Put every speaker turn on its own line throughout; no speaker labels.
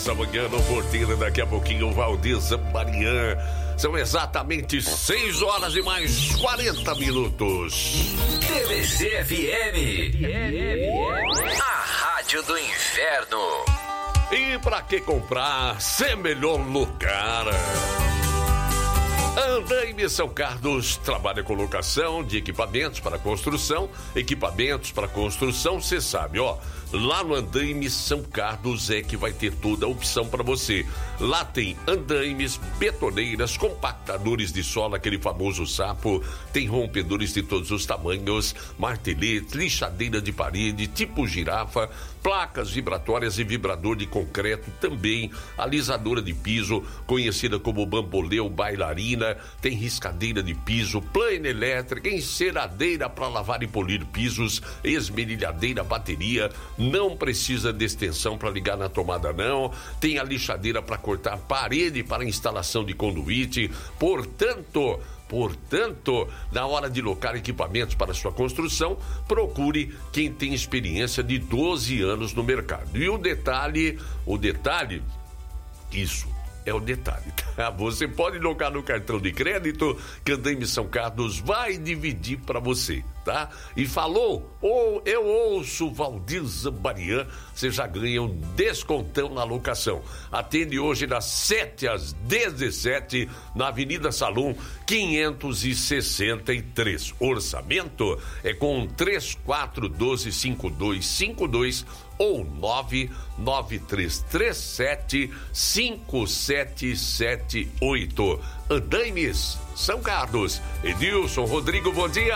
Essa manhã no Porteira, daqui a pouquinho o Valdir Zambarian. São exatamente 6 horas e mais 40 minutos.
TVC FM, a rádio do inferno.
E pra que comprar? Ser melhor lugar. Andaime São Carlos trabalha com locação de equipamentos para construção. Você sabe, ó. Lá no Andaime São Carlos é que vai ter toda a opção para você. Lá tem andaimes, betoneiras, compactadores de solo, aquele famoso sapo, tem rompedores de todos os tamanhos, marteletes, lixadeira de parede, tipo girafa, placas vibratórias e vibrador de concreto também, alisadora de piso, conhecida como bambolê ou bailarina, tem riscadeira de piso, plana elétrica, enceradeira para lavar e polir pisos, esmerilhadeira, bateria. Não precisa de extensão para ligar na tomada, não. Tem a lixadeira para cortar parede para instalação de conduíte. Portanto, na hora de locar equipamentos para sua construção, procure quem tem experiência de 12 anos no mercado. E o detalhe, isso é o detalhe, tá? Você pode locar no cartão de crédito que Andaime São Carlos vai dividir para você, tá? E falou, ou eu ouço Valdir Zambarian, você já ganha um descontão na locação. Atende hoje das 7 às 17 na Avenida Salum 563. Orçamento é com 3412-5252 ou 99337-5778. Andaimes São Carlos. Edilson Rodrigo, bom dia!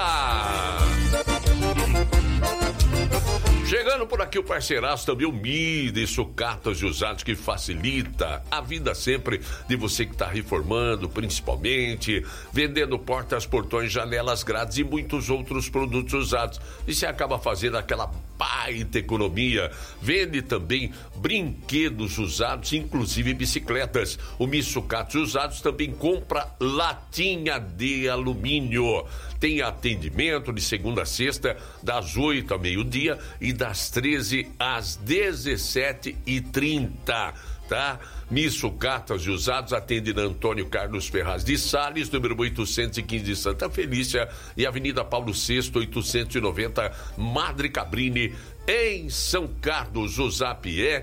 Chegando por aqui o parceiraço também, o Mide Sucatas e Usados, que facilita a vida sempre de você que está reformando, principalmente, vendendo portas, portões, janelas, grades e muitos outros produtos usados. E você acaba fazendo aquela baita economia. Vende também brinquedos usados, inclusive bicicletas. O Mide Sucatas e Usados também compra latinha de alumínio. Tem atendimento de segunda a sexta, das 8 ao meio-dia e das 13 às 17h30, tá? Sucatas e Usados atende na Antônio Carlos Ferraz de Sales, número 815 de Santa Felícia, e Avenida Paulo VI, 890, Madre Cabrini, em São Carlos. O zap é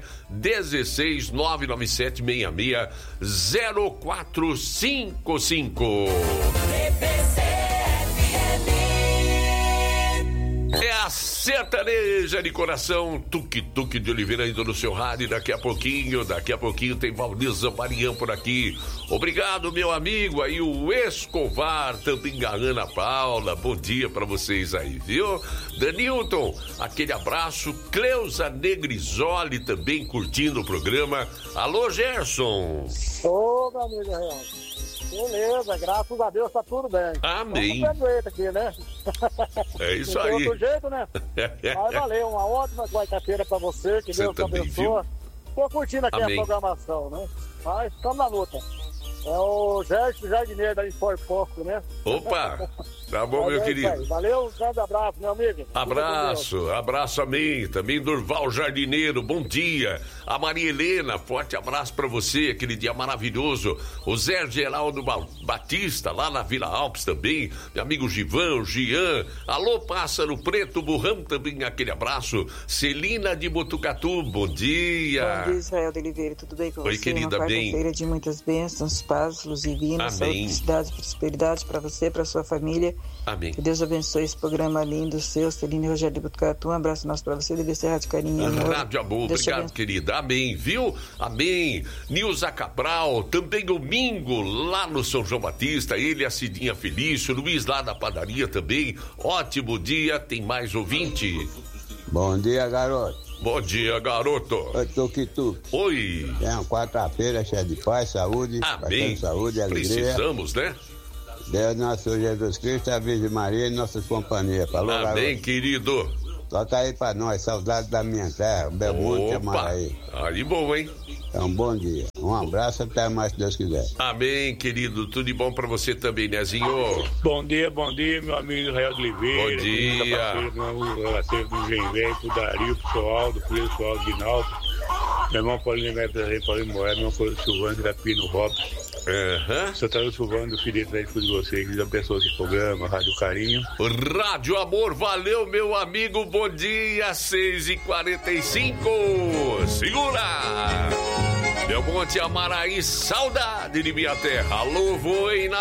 16997660455. É a sertaneja de coração, Tuque-Tuque de Oliveira indo no seu rádio. Daqui a pouquinho tem Valdir Zambarian por aqui. Obrigado, meu amigo aí, o Escovar, também a Ana Paula. Bom dia pra vocês aí, viu? Danilton, aquele abraço. Cleusa Negrisoli também curtindo o programa. Alô, Gerson.
Ô, meu amigo Real. Beleza, graças a Deus tá tudo bem.
Amém.
Aqui, né?
É isso
aí.
aí.
Do outro jeito, né? Mas valeu, uma ótima quarta-feira pra você, que Deus te abençoe. Tô curtindo aqui
Amém.
A programação, né? Mas estamos na luta. É o Gerson Jardineiro da Inforfoco, né?
Opa! Tá bom, meu querido.
Valeu, um grande abraço, meu amigo.
Abraço a mim, também Durval Jardineiro, bom dia. A Maria Helena, forte abraço pra você, aquele dia maravilhoso. O Zé Geraldo Batista, lá na Vila Alpes também, meu amigo Givan, o Gian. Alô, Pássaro Preto, Burrão também, aquele abraço. Celina de Botucatu, bom dia.
Bom dia, Israel de Oliveira, tudo bem com você?
Oi, querida,
uma
bem.
quarta-feira de muitas bênçãos, paz, luz divina, saúde, felicidade e prosperidade pra você, pra sua família.
Amém.
Que Deus abençoe esse programa lindo seu, Celina e Rogério de Botucatu. Um abraço nosso pra você, deve ser Rádio Carinho e Amor.
Rádio Amor, obrigado, querida. Amém, viu? Amém. Nilza Cabral, também domingo, lá no São João Batista, ele, a Cidinha Felício, Luiz lá da padaria também. Ótimo dia, tem mais ouvinte.
Bom dia, garoto.
Bom dia, garoto.
Oi, Tuque-Tuque.
Oi.
É uma quarta-feira cheia de paz, saúde.
Amém.
Saúde e alegria.
Precisamos, né?
Deus nosso Senhor Jesus Cristo, a Virgem Maria e nossas companhias. Falou,
amém,
garoto?
Querido.
Toca aí pra nós, saudade da minha terra, Belmonte e Amaraí.
Aí bom, hein?
É um bom dia. Um abraço, até mais, se Deus quiser.
Amém, querido. Tudo de bom pra você também, Nezinho.
Bom dia, meu amigo Israel de Oliveira.
Bom dia.
Meu parceiro do Engenho Velho, pro Dario, pro seu Aldo, pro seu Aldo Guinaldo. Meu irmão Paulinho Neto, Paulinho Moeda, meu irmão Silvano da Pino Robson. Santana Silvano, do Felipe, da escuta de vocês, que já pensou esse programa, Rádio Carinho.
Rádio Amor, valeu, meu amigo, bom dia, 6h45. Segura! Belmonte Amaraí, saudade de minha terra. Alô, voe na